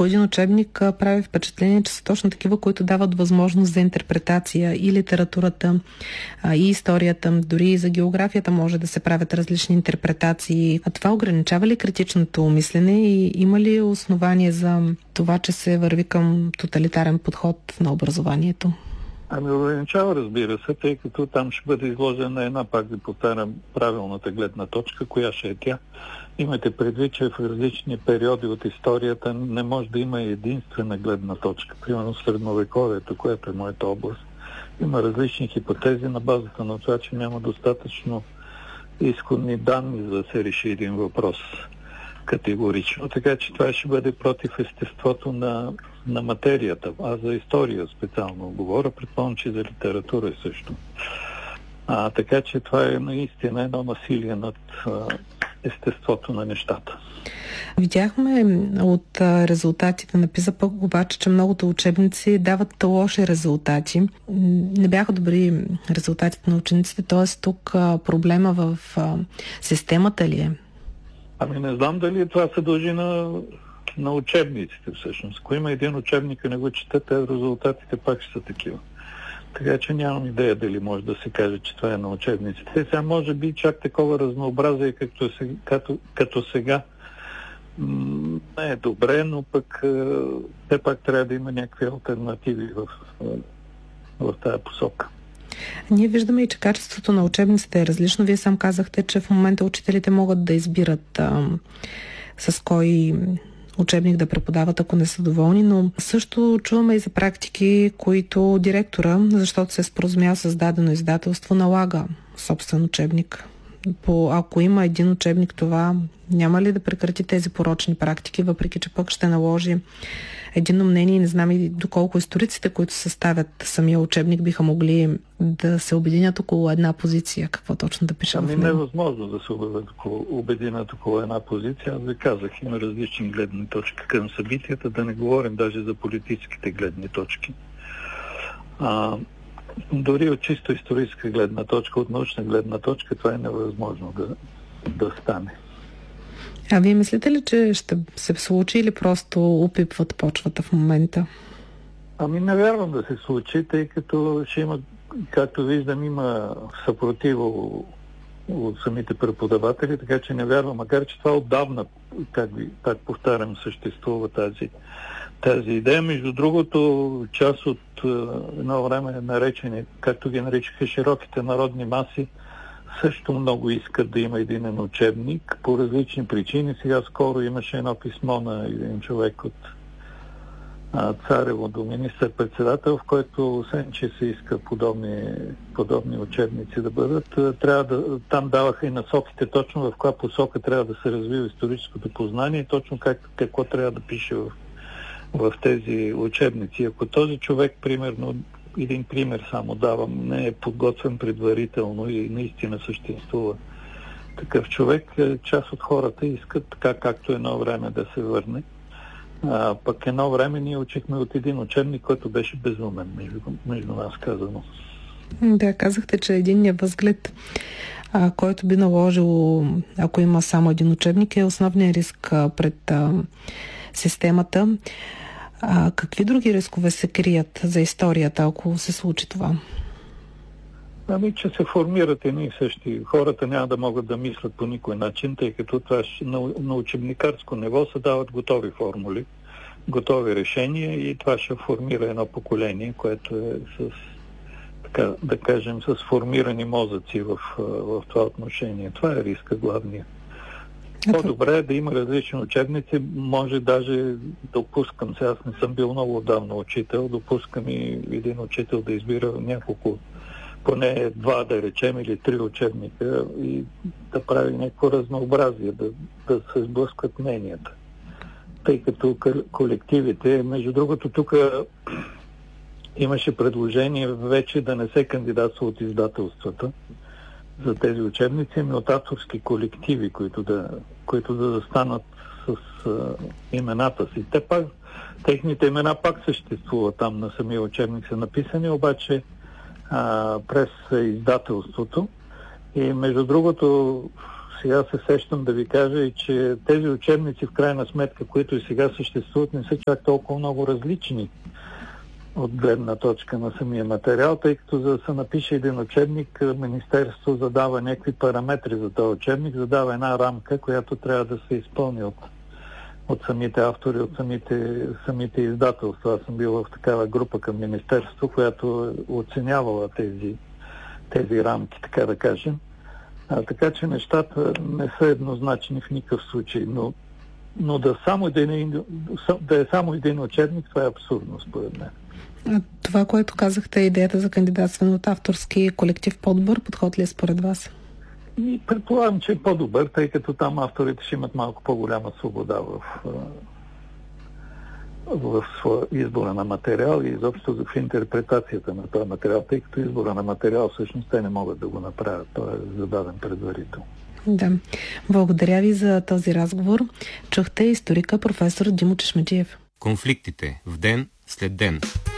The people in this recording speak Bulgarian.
по един учебник прави впечатление, че са точно такива, които дават възможност за интерпретация и литературата, и историята, дори и за географията може да се правят различни интерпретации. А това ограничава ли критичното мислене и има ли основание за това, че се върви към тоталитарен подход на образованието? Ограничава, разбира се, тъй като там ще бъде изложена една, пак да повтарям, правилната гледна точка, коя ще е тя. Имайте предвид, че в различни периоди от историята не може да има единствена гледна точка. Примерно средновековието, което е моята област, има различни хипотези на базата на това, че няма достатъчно изходни данни, за да се реши един въпрос категорично. Така че това ще бъде против естеството на материята. А за история специално говоря, предполагам, че за литература е също. Така че това е наистина едно насилие над естеството на нещата. Видяхме от резултатите на ПИЗА пък обаче, че многото учебници дават лоши резултати. Не бяха добри резултатите на учениците, т.е. тук проблема в системата ли е? Не знам дали това се дължи на учебниците всъщност. Ако има един учебник и не го четете, резултатите пак ще са такива. Така че нямам идея дали може да се каже, че това е на учебниците. Сега може би чак такова разнообразие, като сега не е добре, но пък все пак трябва да има някакви алтернативи в тази посока. Ние виждаме и, че качеството на учебниците е различно. Вие сам казахте, че в момента учителите могат да избират с кой учебник да преподават, ако не са доволни, но също чуваме и за практики, които директора, защото се е споразумял с дадено издателство, налага собствен учебник. Ако има един учебник, това няма ли да прекрати тези порочни практики, въпреки че пък ще наложи единно мнение и не знам и доколко историците, които съставят самия учебник, биха могли да се обединят около една позиция. Какво точно да пишем в него? Невъзможно да се обединят около една позиция. Аз ви казах, има различни гледни точки към събитията, да не говорим даже за политическите гледни точки. Дори от чисто историческа гледна точка, от научна гледна точка, това е невъзможно да стане. А вие мислите ли, че ще се случи или просто опипват почвата в момента? Не вярвам да се случи, тъй като ще има, както виждам, има съпротива от самите преподаватели, така че не вярвам, макар че това отдавна, как повтарям, съществува тази идея. Между другото, част от едно време наречени, както ги наричаха широките народни маси, също много искат да има един учебник по различни причини. Сега скоро имаше едно писмо на един човек от Царево до министър-председател, в който освен, че се иска подобни учебници да бъдат, там даваха и насоките точно в каква посока трябва да се развива историческото познание, точно какво трябва да пише в тези учебници. Ако този човек, примерно, един пример само давам, не е подготвен предварително и наистина съществува такъв човек, част от хората искат така, както едно време да се върне. Пък едно време ние учихме от един учебник, който беше безумен, между нас казано. Да, казахте, че единният възглед, който би наложил, ако има само един учебник, е основният риск пред системата. Какви други рискове се крият за историята, ако се случи това? Че се формират едни и същи. Хората няма да могат да мислят по никой начин, тъй като това на учебникарско ниво се дават готови формули, готови решения и това ще формира едно поколение, което е с формирани мозъци в това отношение. Това е риска главния. По-добре е да има различни учебници, може даже допускам, сега аз не съм бил много отдавна учител, допускам и един учител да избира няколко, поне 2 да речем или 3 учебника и да прави някакво разнообразие, да се сблъскват мненията. Тъй като колективите, между другото тук имаше предложение вече да не се кандидатства от издателствата за тези учебници, ами от авторски колективи, които да застанат с имената си. Техните имена пак съществуват там на самия учебник са написани, обаче през издателството. И между другото сега се сещам да ви кажа и че тези учебници в крайна сметка, които и сега съществуват, не са чак толкова много различни от гледна точка на самия материал, тъй като за да се напише един учебник, Министерството задава някакви параметри за този учебник, задава една рамка, която трябва да се изпълни от самите автори, от самите издателства. Аз съм бил в такава група към Министерство, която оценявала тези рамки, така да кажем. Така че нещата не са еднозначни в никакъв случай, но да е само един учебник, това е абсурдно според мен. Това, което казахте, идеята за кандидатстване от авторски колектив по-добър подход ли е според вас? И предполагам, че е по-добър, тъй като там авторите ще имат малко по-голяма свобода в избора на материал и изобщо в интерпретацията на този материал, тъй като избора на материал всъщност те не могат да го направят. Той е зададен предварително. Да. Благодаря ви за този разговор. Чухте историка професор Димо Чешмеджиев. Конфликтите в ден след ден.